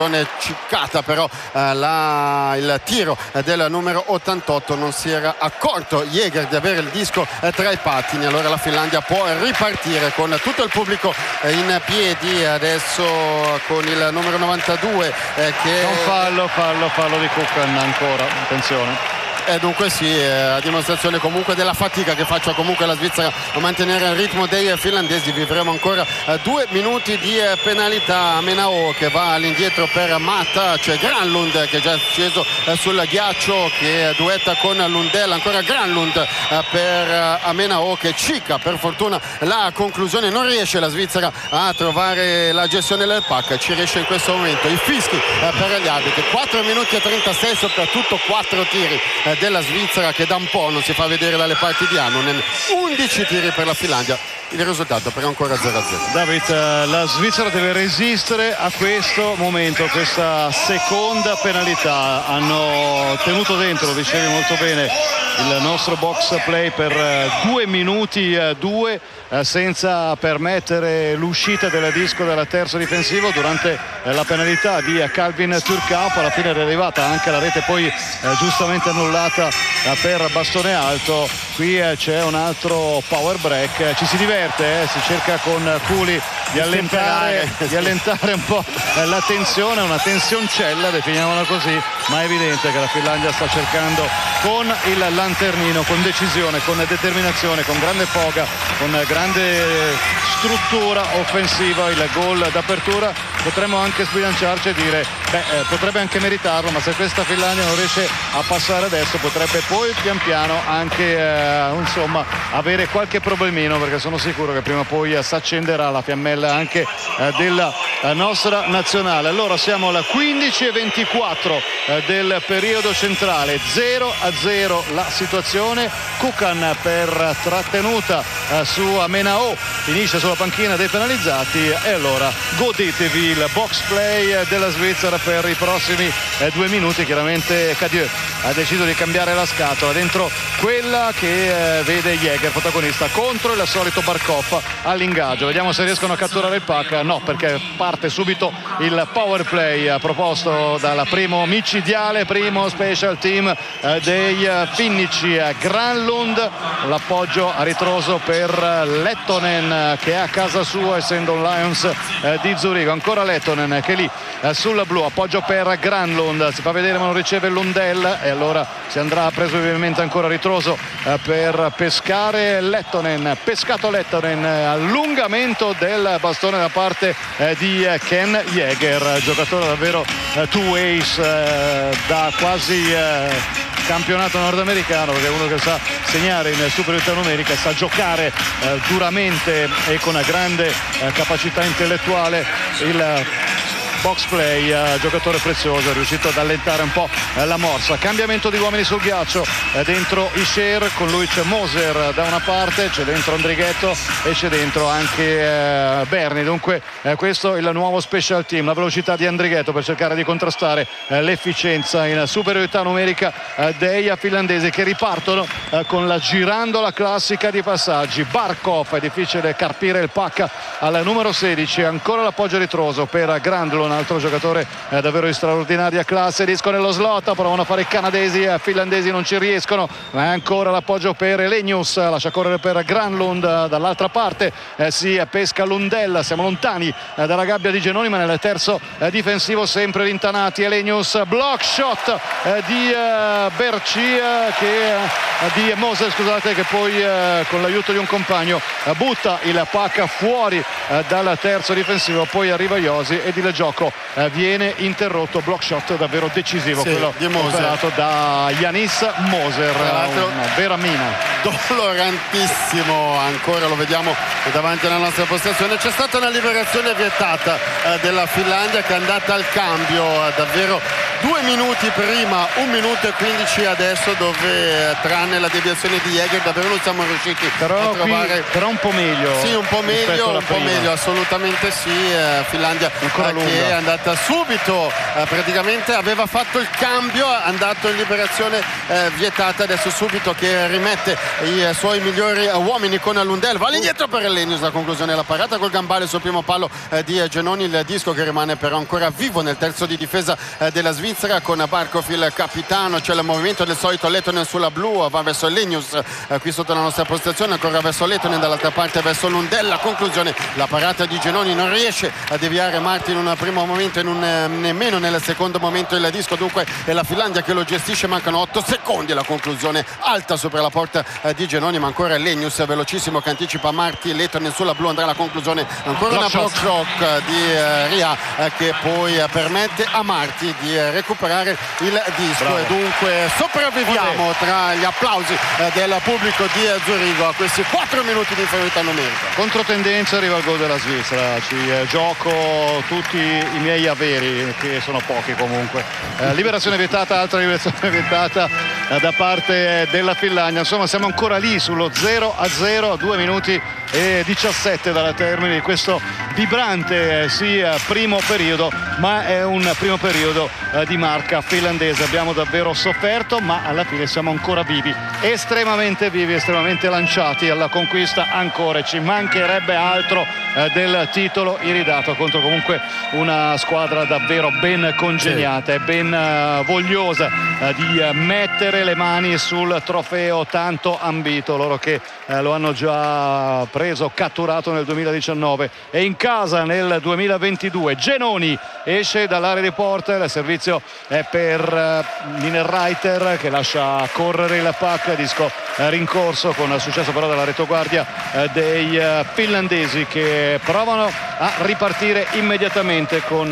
ciccata, però il tiro del numero 88 non si era accorto Jäger di avere il disco tra i pattini. Allora la Finlandia può ripartire con tutto il pubblico in piedi, adesso con il numero 92 che non fallo di Kukan ancora, attenzione. E dunque sì, a dimostrazione comunque della fatica che faccia comunque la Svizzera a mantenere il ritmo dei finlandesi. Vivremo ancora 2 minuti di penalità. Amenao che va all'indietro per Mata, c'è Granlund che è già sceso sul ghiaccio, che duetta con Lundell, ancora Granlund per Amenao che cicca per fortuna la conclusione. Non riesce la Svizzera a trovare la gestione del pack, ci riesce in questo momento. I fischi per gli arbitri, 4 minuti e 36, soprattutto 4 tiri della Svizzera che da un po' non si fa vedere dalle parti di Annunen. 11 tiri per la Finlandia, il risultato però ancora 0-0. David, la Svizzera deve resistere a questo momento, questa seconda penalità. Hanno tenuto dentro, lo dicevi molto bene, il nostro box play per 2 minuti 2 senza permettere l'uscita del disco del terzo difensivo durante la penalità di Calvin Turkaup. Alla fine è arrivata anche la rete poi giustamente annullata per bastone alto. Qui c'è un altro power break, ci si diverte, si cerca con Culi di allentare un po' la tensione, una tensioncella, definiamola così, ma è evidente che la Finlandia sta cercando con il lanternino, con decisione, con determinazione, con grande foga, con grande struttura offensiva il gol d'apertura. Potremmo anche sbilanciarci e dire potrebbe anche meritarlo, ma se questa Finlandia non riesce a passare adesso potrebbe poi pian piano anche avere qualche problemino, perché sono sicuro che prima o poi si accenderà la fiammella anche della nostra nazionale. Allora siamo alla 15:24 del periodo centrale, 0-0 la situazione. Kukan per trattenuta su Amenao finisce sulla panchina dei penalizzati, e allora godetevi il box play della Svizzera per i prossimi 2 minuti. Chiaramente Cadieux ha deciso di cambiare la scatola dentro quella che vede Jäger protagonista contro il solito Barkov all'ingaggio. Vediamo se riescono a catturare il pack. No, perché parte subito il power play proposto dal primo micidiale, primo special team dei finnici. Granlund, l'appoggio a ritroso per Lettonen che è a casa sua essendo un Lions di Zurigo. Ancora Lettonen che lì sul blu, appoggio per Granlund, si fa vedere ma non riceve Lundell, e allora si andrà presumibilmente ancora a ritroso per pescare Lettonen. Pescato Lettonen, allungamento del bastone da parte di Ken Jäger, giocatore davvero two ways da quasi campionato nordamericano, perché è uno che sa segnare in superiorità numerica, sa giocare duramente e con una grande capacità intellettuale. Il box play, giocatore prezioso, è riuscito ad allentare un po' la morsa. Cambiamento di uomini sul ghiaccio, dentro Isher, con lui c'è Moser da una parte, c'è dentro Andrighetto e c'è dentro anche Berni. Dunque questo è il nuovo special team, la velocità di Andrighetto per cercare di contrastare l'efficienza in superiorità numerica dei finlandesi, che ripartono con la girandola classica di passaggi. Barkov, è difficile carpire il pack al numero 16, ancora l'appoggio ritroso per Granlund, un altro giocatore davvero di straordinaria classe. Disco nello slot, provano a fare i canadesi, finlandesi non ci riescono, ma è ancora l'appoggio per Elenius, lascia correre per Granlund, dall'altra parte si pesca Lundell. Siamo lontani dalla gabbia di Genoni, ma nel terzo difensivo sempre rintanati. Elenius, block shot di di Moser, scusate, che poi con l'aiuto di un compagno butta il pack fuori dal terzo difensivo. Poi arriva Josi ed il gioco viene interrotto. Block shot davvero decisivo, quello operato da Yanis Moser, una vera mina. Dolorantissimo, ancora lo vediamo davanti alla nostra postazione. C'è stata una liberazione vietata della Finlandia, che è andata al cambio davvero 2 minuti prima, 1 minuto e 15 adesso, dove tranne la deviazione di Jäger davvero non siamo riusciti a trovare. Però un po' meglio. Sì, un po' meglio, assolutamente sì. Finlandia che è andata subito, praticamente aveva fatto il cambio, è andato in liberazione vietata, adesso subito che rimette i suoi migliori uomini con Lundell, va all'indietro per Lenius, la conclusione della parata col gambale sul primo palo di Genoni, il disco che rimane però ancora vivo nel terzo di difesa della Svizzera con Barkov il capitano. C'è il movimento del solito Lehtonen sulla blu, va verso Lenius qui sotto la nostra postazione, ancora verso Lehtonen, dall'altra parte verso Lundell, la conclusione, la parata di Genoni, non riesce a deviare Martin in un primo momento e nemmeno nel secondo momento il disco, dunque è la Finlandia che lo gestisce, mancano 8 secondi, la conclusione alta sopra la porta di Genoni, ma ancora Lenius velocissimo che anticipa Martin, Lehtonen sulla blu, andrà alla conclusione, ancora una block shot di Ria che poi permette a Marti di recuperare il disco. Bravo. E dunque sopravviviamo tra gli applausi del pubblico di Zurigo a questi 4 minuti di inferiorità numerica. Controtendenza, arriva il gol della Svizzera, ci gioco tutti i miei averi, che sono pochi comunque. Liberazione vietata, altra liberazione vietata da parte della Finlandia, insomma siamo ancora lì sullo 0-0 a 2 minuti e 17 dalla termine di questo vibrante primo periodo, ma è un primo periodo di marca finlandese. Abbiamo davvero sofferto, ma alla fine siamo ancora vivi, estremamente lanciati alla conquista, ancora ci mancherebbe altro del titolo iridato contro comunque una squadra davvero ben congeniata e ben vogliosa di mettere le mani sul trofeo tanto ambito, loro che lo hanno già preso, catturato nel 2019 e in casa nel 2022. Genoni esce dall'area di porta, il servizio è per Niederreiter che lascia correre il puck, disco rincorso con successo però dalla retaguardia dei finlandesi che provano a ripartire immediatamente con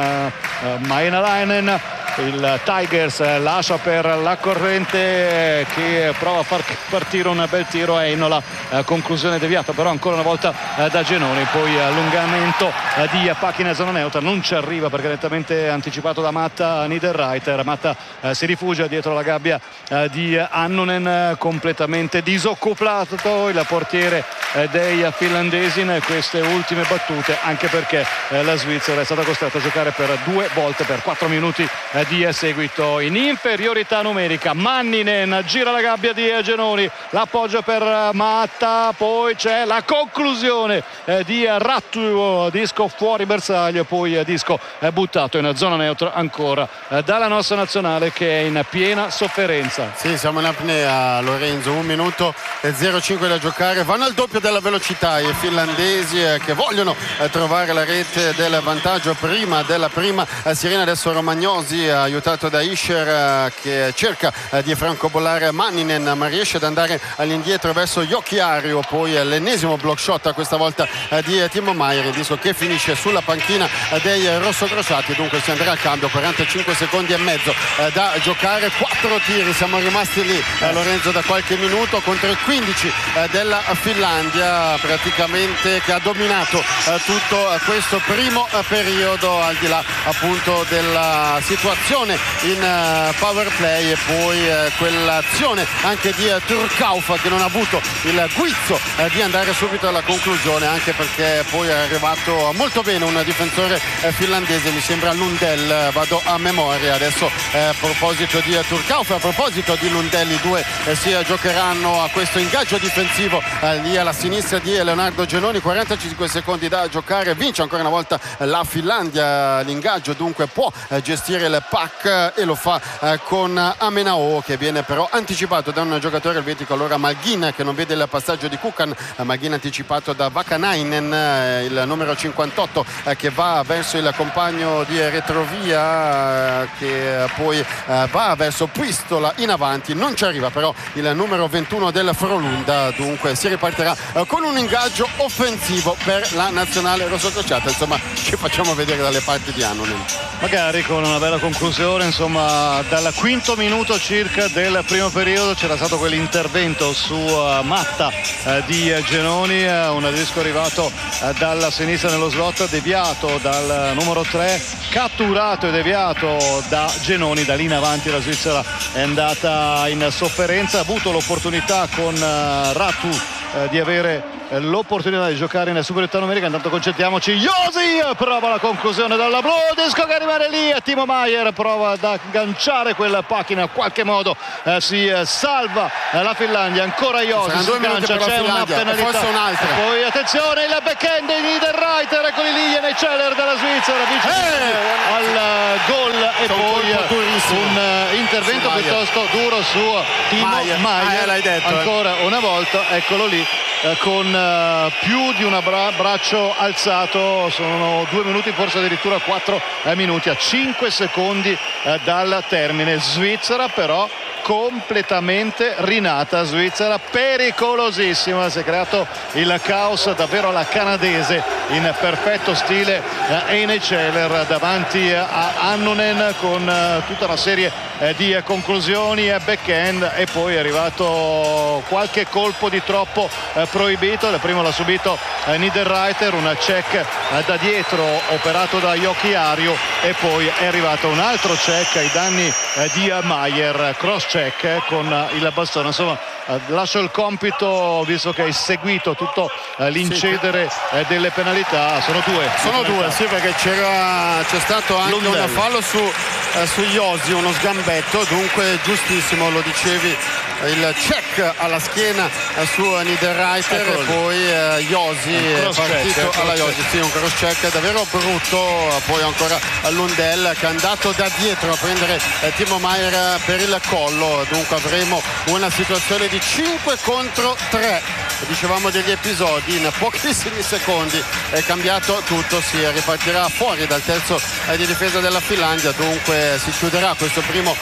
Maenalainen. Il Tigers lascia per la corrente che prova a far partire un bel tiro a Heinola, conclusione deviata però ancora una volta da Genoni, poi allungamento di Pacchi nella zona neutra, non ci arriva perché nettamente anticipato da Matta Niederreiter. Matta si rifugia dietro la gabbia di Annunen, completamente disoccupato il portiere dei finlandesi in queste ultime battute, anche perché la Svizzera è stata costretta a giocare per 2 volte per 4 minuti di seguito in inferiorità numerica. Manninen gira la gabbia di Genoni, l'appoggio per Matta, poi c'è la conclusione di Rattu, disco fuori bersaglio, poi disco buttato in zona neutra ancora dalla nostra nazionale che è in piena sofferenza. Sì, siamo in apnea, Lorenzo, 1 minuto e 0,5 da giocare, vanno al doppio della velocità i finlandesi che vogliono trovare la rete del vantaggio prima della prima sirena. Adesso Romagnosi aiutato da Ischer che cerca di francobollare Manninen, ma riesce ad andare all'indietro verso Jokiario, poi l'ennesimo block shot questa volta di Timo Maier, il disco che finisce sulla panchina dei rossocrociati. Dunque si andrà al cambio, 45 secondi e mezzo da giocare, 4 tiri, siamo rimasti lì Lorenzo da qualche minuto contro il 15 della Finlandia, praticamente che ha dominato tutto questo primo periodo, al di là appunto della situazione in power play e poi quell'azione anche di Turkauf che non ha avuto il guizzo di andare subito alla conclusione, anche perché poi è arrivato molto bene un difensore finlandese, mi sembra Lundell, vado a memoria adesso. A proposito di Turkauf, a proposito di Lundell, i due si giocheranno a questo ingaggio difensivo lì alla sinistra di Leonardo Genoni, 45 secondi da giocare, vince ancora una volta la Finlandia l'ingaggio, dunque può gestire il puck e lo fa con Amenao, che viene però anticipato da un giocatore elvetico, allora Malgin, che non vede il passaggio di Kukan. Malgin anticipato da Vakanainen, il numero 58 che va verso il compagno di retrovia che poi va verso Puistola in avanti, non ci arriva però il numero 21 del Frolunda, dunque si ripartirà con un ingaggio offensivo per la nazionale rossocrociata. Insomma, ci facciamo vedere dalle parti di Annunen, magari con una bella conclusione conclusione, insomma, dal quinto minuto circa del primo periodo c'era stato quell'intervento su Matta di Genoni, un disco arrivato dalla sinistra nello slot, deviato dal numero 3, catturato e deviato da Genoni. Da lì in avanti la Svizzera è andata in sofferenza, ha avuto l'opportunità con Ratu di avere l'opportunità di giocare in superiorità numerica. Intanto concentriamoci, Josi prova la conclusione dalla blu, disco che rimane lì, Timo Maier prova ad agganciare quel puck, in qualche modo si salva la Finlandia. Ancora Josi si aggancia, c'è una penalità, forse un'altra. Poi attenzione il backhand di Niederreiter, eccoli lì Scheller della Svizzera vicino al gol, e poi un intervento piuttosto duro su Timo Maier. L'hai detto, ancora una volta, eccolo lì, con più di un braccio alzato. Sono 2 minuti, forse addirittura 4 minuti, a 5 secondi dal termine. Svizzera però completamente rinata, Svizzera pericolosissima, si è creato il caos davvero alla canadese in perfetto stile Heine Scheller davanti a Annunen, con tutta una serie di conclusioni e backhand, e poi è arrivato qualche colpo di troppo proibito. Il primo l'ha subito Niederreiter, un check da dietro operato da Jokiharju, e poi è arrivato un altro check ai danni di Maier, cross check con il bastone. Insomma, lascio il compito, visto che hai seguito tutto l'incedere delle penalità. Sono due, sì, perché c'è stato anche un fallo su Josi, uno sgambetto, dunque giustissimo, lo dicevi, il check alla schiena su Niederreiter, e poi Josi è partito alla Josi, sì, un cross check davvero brutto. Poi ancora Lundell che è andato da dietro a prendere Timo Maier per il collo, dunque avremo una situazione di 5 contro 3. Dicevamo degli episodi, in pochissimi secondi è cambiato tutto, si ripartirà fuori dal terzo di difesa della Finlandia, dunque si chiuderà questo primo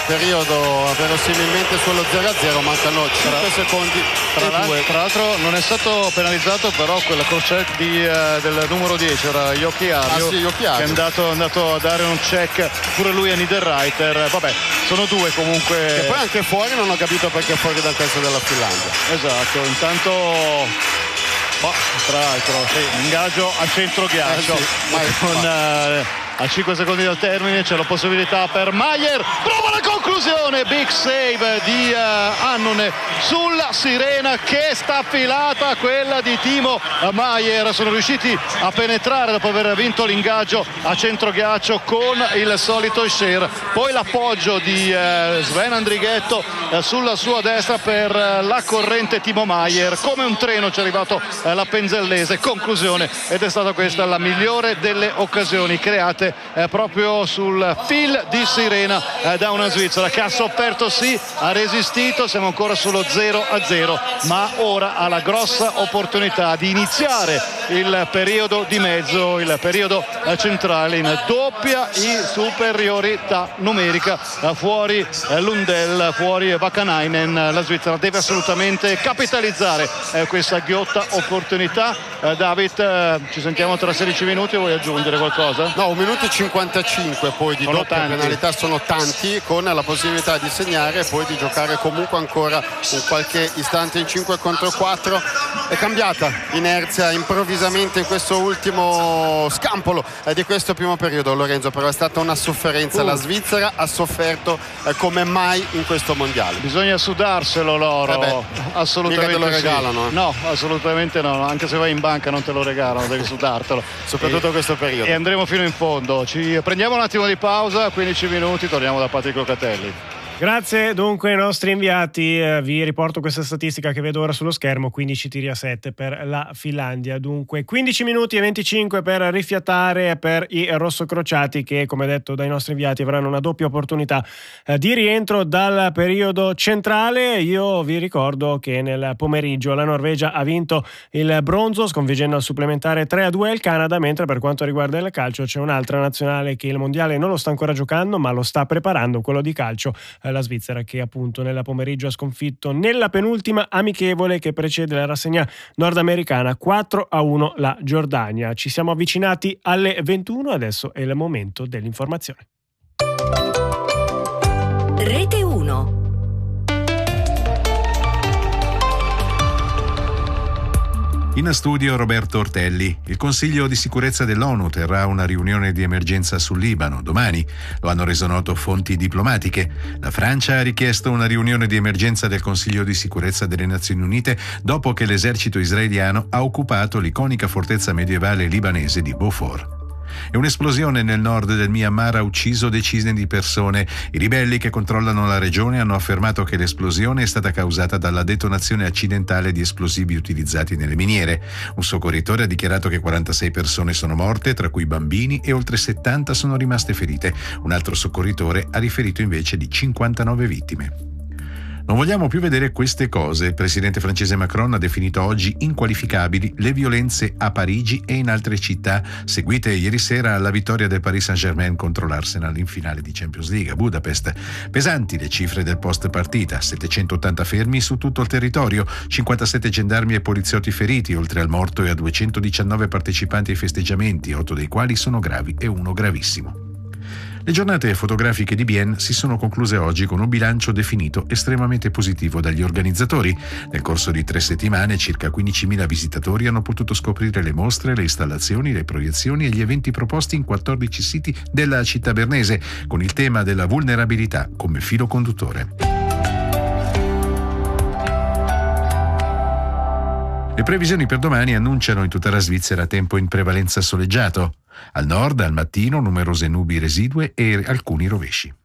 periodo verosimilmente sullo 0-0, mancano 5 secondi. Tra l'altro non è stato penalizzato però quella cross check del numero 10, era Jokiharju, che è andato a dare un check pure lui a Niederreiter. Vabbè, sono due comunque. E poi anche fuori, non ho capito perché fuori dal terzo della Finlandia. Esatto, intanto tra l'altro ingaggio a centro ghiaccio, a 5 secondi dal termine c'è la possibilità per Maier, prova la conclusione, big save di Annunen sulla sirena che sta affilata, quella di Timo Maier. Sono riusciti a penetrare dopo aver vinto l'ingaggio a centro ghiaccio con il solito share, poi l'appoggio di Sven Andrighetto sulla sua destra per la corrente Timo Maier, come un treno ci è arrivato la Penzellese, conclusione, ed è stata questa la migliore delle occasioni create proprio sul fil di sirena da una Svizzera che ha sofferto, sì, ha resistito. Siamo ancora sullo 0-0, ma ora ha la grossa opportunità di iniziare il periodo di mezzo, il periodo centrale, in doppia superiorità numerica. Fuori Lundell, fuori Vakanainen, la Svizzera deve assolutamente capitalizzare questa ghiotta opportunità. David, ci sentiamo tra 16 minuti, vuoi aggiungere qualcosa? No, 1 minuto e 55 poi di doppia penalità, sono tanti, con la possibilità di segnare e poi di giocare comunque ancora un qualche istante in 5 contro 4. È cambiata inerzia improvvisamente in questo ultimo scampolo di questo primo periodo, Lorenzo, però è stata una sofferenza. La Svizzera ha sofferto come mai in questo mondiale. Bisogna sudarselo loro, assolutamente. Mica te lo regalano. No, assolutamente no, anche se vai in banca non te lo regalano, devi sudartelo, soprattutto questo periodo. E andremo fino in fondo. Ci prendiamo un attimo di pausa, 15 minuti, torniamo da Patrick Locatelli. Grazie dunque ai nostri inviati, vi riporto questa statistica che vedo ora sullo schermo: 15 tiri a 7 per la Finlandia, dunque 15 minuti e 25 per rifiatare per i rossocrociati che, come detto dai nostri inviati, avranno una doppia opportunità di rientro dal periodo centrale. Io vi ricordo che nel pomeriggio la Norvegia ha vinto il bronzo sconfiggendo al supplementare 3-2 il Canada, mentre per quanto riguarda il calcio c'è un'altra nazionale che il mondiale non lo sta ancora giocando ma lo sta preparando, quello di calcio, la Svizzera, che appunto nella pomeriggio ha sconfitto nella penultima amichevole che precede la rassegna nordamericana 4-1 la Giordania. Ci siamo avvicinati alle 21, adesso è il momento dell'informazione. Rete 1. In studio Roberto Ortelli. Il Consiglio di sicurezza dell'ONU terrà una riunione di emergenza sul Libano domani. Lo hanno reso noto fonti diplomatiche. La Francia ha richiesto una riunione di emergenza del Consiglio di sicurezza delle Nazioni Unite dopo che l'esercito israeliano ha occupato l'iconica fortezza medievale libanese di Beaufort. E un'esplosione nel nord del Myanmar ha ucciso decine di persone. I ribelli che controllano la regione hanno affermato che l'esplosione è stata causata dalla detonazione accidentale di esplosivi utilizzati nelle miniere. Un soccorritore ha dichiarato che 46 persone sono morte, tra cui bambini, e oltre 70 sono rimaste ferite. Un altro soccorritore ha riferito invece di 59 vittime. Non vogliamo più vedere queste cose. Il presidente francese Macron ha definito oggi inqualificabili le violenze a Parigi e in altre città seguite ieri sera alla vittoria del Paris Saint-Germain contro l'Arsenal in finale di Champions League a Budapest. Pesanti le cifre del post partita, 780 fermi su tutto il territorio, 57 gendarmi e poliziotti feriti, oltre al morto e a 219 partecipanti ai festeggiamenti, 8 dei quali sono gravi e uno gravissimo. Le giornate fotografiche di Bienne si sono concluse oggi con un bilancio definito estremamente positivo dagli organizzatori. Nel corso di 3 settimane circa 15.000 visitatori hanno potuto scoprire le mostre, le installazioni, le proiezioni e gli eventi proposti in 14 siti della città bernese, con il tema della vulnerabilità come filo conduttore. Le previsioni per domani annunciano in tutta la Svizzera tempo in prevalenza soleggiato. Al nord, al mattino, numerose nubi residue e alcuni rovesci.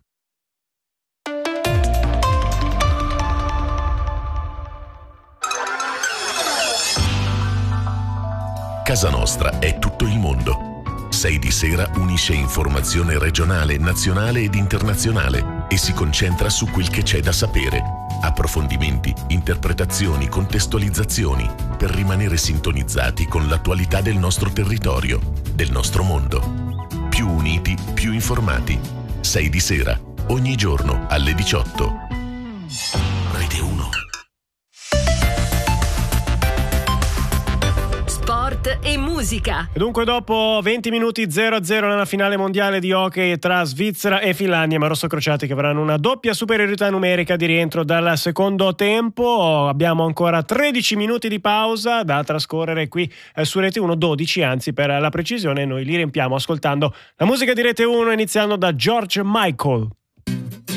Casa Nostra è tutto il mondo. 6 di sera unisce informazione regionale, nazionale ed internazionale e si concentra su quel che c'è da sapere. Approfondimenti, interpretazioni, contestualizzazioni per rimanere sintonizzati con l'attualità del nostro territorio, del nostro mondo. Più uniti, più informati. 6 di sera, ogni giorno alle 18. Rete 1. Sport e musica. E dunque dopo 20 minuti 0-0 nella finale mondiale di hockey tra Svizzera e Finlandia, ma rossocrociati che avranno una doppia superiorità numerica di rientro dal secondo tempo. Abbiamo ancora 13 minuti di pausa da trascorrere qui su Rete 1, 12 anzi per la precisione. Noi li riempiamo ascoltando la musica di Rete 1 iniziando da George Michael.